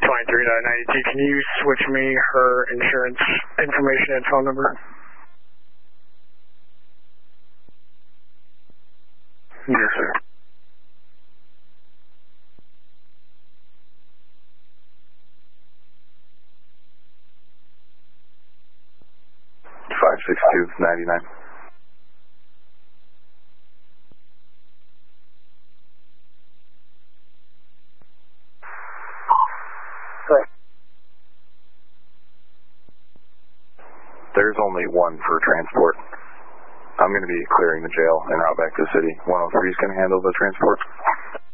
23.92. Can you switch me her insurance information and phone number? Yes, sir. $562.99. There's only one for transport. I'm going to be clearing the jail en route back to the city. 103 is going to handle the transport.